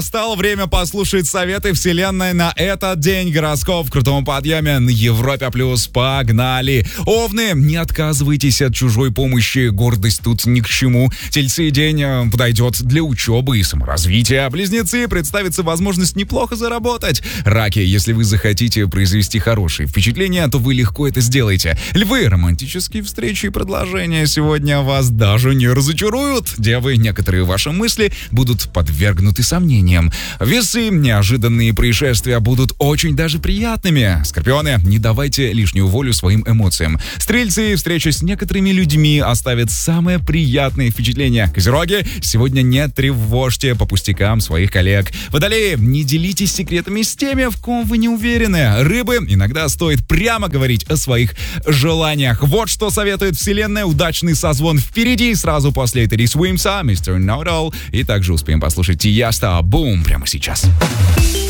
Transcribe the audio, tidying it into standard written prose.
Настало время послушать советы вселенной на этот день. Гороскоп в крутом подъеме на Европе+. Погнали! Овны, не отказывайтесь от чужой помощи. Гордость тут ни к чему. Тельцы, день подойдет для учебы и саморазвития. Близнецы, представится возможность неплохо заработать. Раки, если вы захотите произвести хорошее впечатление, то вы легко это сделаете. Львы, романтические встречи и предложения сегодня вас даже не разочаруют. Девы, некоторые ваши мысли будут подвергнуты сомнениям. Весы, неожиданные происшествия будут очень даже приятными. Скорпионы, не давайте лишнюю волю своим эмоциям. Стрельцы, встреча с некоторыми людьми оставит самое приятное впечатление. Козероги, сегодня не тревожьте по пустякам своих коллег. Водолеи, не делитесь секретами с теми, в ком вы не уверены. Рыбы, иногда стоит прямо говорить о своих желаниях. Вот что советует вселенная. Удачный созвон впереди. Сразу после Teddy Swims, Mr. Know-It-All. И также успеем послушать Тиеста «Boom» прямо сейчас.